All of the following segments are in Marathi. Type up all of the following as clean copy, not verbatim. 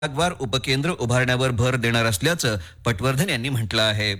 विभागवार उपकेंद्र उभारण्यावर भर देणार असल्याचं पटवर्धन यांनी म्हटलं आहे.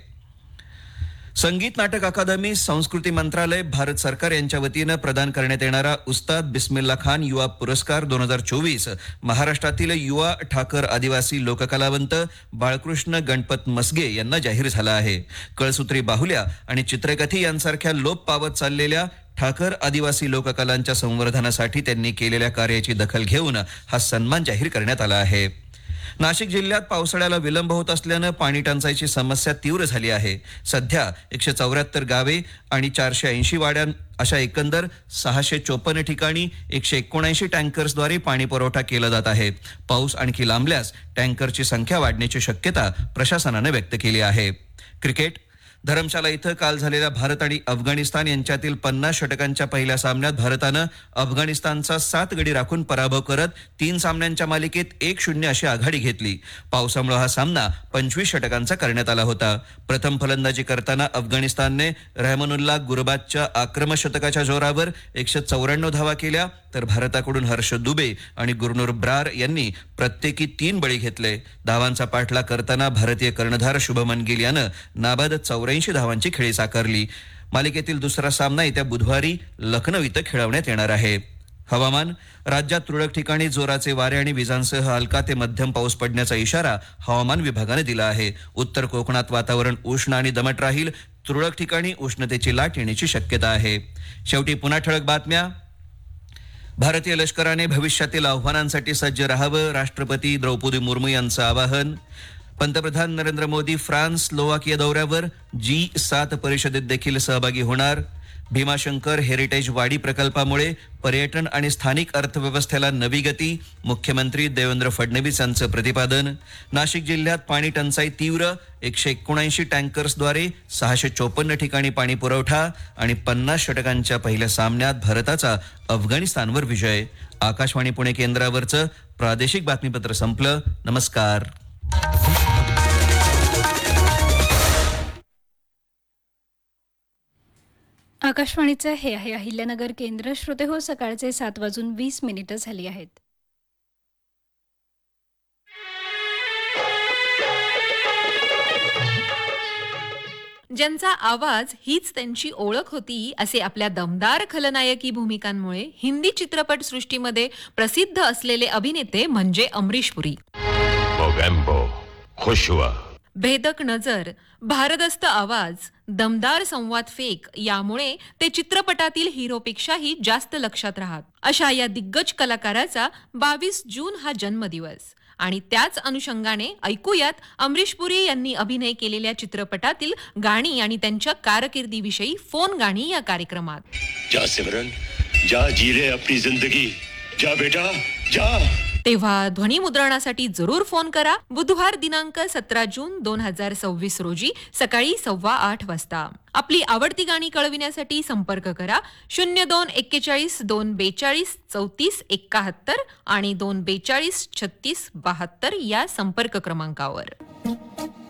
संगीत नाटक अकादमी, संस्कृती मंत्रालय, भारत सरकार यांच्या वतीनं प्रदान करण्यात येणारा उस्ताद बिस्मिल्ला खान युवा पुरस्कार 2024 महाराष्ट्रातील युवा ठाकर आदिवासी लोककलावंत बाळकृष्ण गणपत मसगे यांना जाहीर झाला आहे. कळसूत्री बाहुल्या आणि चित्रकथी यांसारख्या लोप पावत चाललेल्या ठाकर आदिवासी लोककलांच्या संवर्धनासाठी त्यांनी केलेल्या कार्याची दखल घेऊन हा सन्मान जाहीर करण्यात आला आहे. नाशिक जिल्ह्यात पावसाळ्याला विलंब होत असल्यानं पाणी टंचाईची समस्या तीव्र झाली आहे. सध्या 174 गावे आणि 480 वाड्यां अशा एकंदर 654 ठिकाणी 179 टँकर्सद्वारे पाणी पुरवठा केला जात आहे. पाऊस आणखी लांबल्यास टँकरची संख्या वाढण्याची शक्यता प्रशासनाने व्यक्त केली आहे. क्रिकेट. धरमशाला इथं काल झालेल्या भारत आणि अफगाणिस्तान यांच्यातील 50 षटकांच्या पहिल्या सामन्यात भारतानं अफगाणिस्तानचा 7 गडी राखून पराभव करत 3 सामन्यांच्या मालिकेत 1-0 अशी आघाडी घेतली. पावसामुळे हा सामना 25 षटकांचा करण्यात आला होता. प्रथम फलंदाजी करताना अफगाणिस्तानने रहमानुल्लाह गुरबाजच्या आक्रमक शतकाच्या जोरावर 194 धावा केल्या, तर भारताकडून हर्ष दुबे आणि गुरनूर ब्रार यांनी प्रत्येकी 3 बळी घेतले. धावांचा पाठलाग करताना भारतीय कर्णधार शुभमन गिल यानं नाबाद 84 धावांची खेळी साकारली. मालिकेतील दुसरा सामना येत्या बुधवारी लखनौ इथं खेळवण्यात येणार आहे. हवामान. राज्यात तुरळक ठिकाणी जोराचे वारे आणि विजांसह हलका ते मध्यम पाऊस पडण्याचा इशारा हवामान विभागाने दिला आहे. उत्तर कोकणात वातावरण उष्ण आणि दमट राहील. तुरळक ठिकाणी उष्णतेची लाट येण्याची शक्यता आहे. शेवटी पुन्हा ठळक बातम्या. भारतीय लष्कराने भविष्यातील आव्हानांसाठी सज्ज राहावं, राष्ट्रपती द्रौपदी मुर्मू यांचं आवाहन. पंतप्रधान नरेंद्र मोदी फ्रान्स, स्लोवाकिया दौऱ्यावर. G7 परिषदेत देखील सहभागी होणार. भीमाशंकर हेरिटेज वाडी प्रकल्पामुळे पर्यटन आणि स्थानिक अर्थव्यवस्थेला नवी गती, मुख्यमंत्री देवेंद्र फडणवीस यांचं प्रतिपादन. नाशिक जिल्ह्यात पाणी टंचाई तीव्र, 179 टँकर्सद्वारे 654 ठिकाणी पाणी पुरवठा आणि 50 षटकांच्या पहिल्या सामन्यात भारताचा अफगाणिस्तानवर विजय. आकाशवाणी पुणे केंद्रावरचं प्रादेशिक बातमीपत्र संपलं. नमस्कार. आकाशवाणीचं हे आहे अहिल्यानगर केंद्र. श्रोते हो, सकाळचे 7:20 झाली आहेत. ज्यांचा आवाज हीच त्यांची ओळख होती, असे आपल्या दमदार खलनायकी भूमिकांमुळे हिंदी चित्रपट सृष्टीमध्ये प्रसिद्ध असलेले अभिनेते म्हणजे अमरीश पुरी. खुश हुआ. भेदक नजर, भारदस्त आवाज, दमदार संवाद फेक यामुळे ते चित्रपटातील हिरोपेक्षाही जास्त लक्षात राहत. अशा या दिग्गज कलाकाराचा 22 जून हा जन्मदिवस आणि त्याच अनुषंगाने ऐकूयात अमरीश पुरी यांनी अभिनय केलेल्या चित्रपटातील गाणी आणि त्यांच्या कारकिर्दीविषयी फोन गाणी या कार्यक्रमात. जा सिमरन, जा जी ले अपनी जिंदगी, जा बेटा जा. तेव्हा ध्वनिमुद्रणासाठी जरूर फोन करा. बुधवार दिनांक 17 जून 2026 रोजी सकाळी 8:15 वाजता. आपली आवडती गाणी कळविण्यासाठी संपर्क करा 0241 242 34 71 आणि 242 36 72 या संपर्क क्रमांकावर.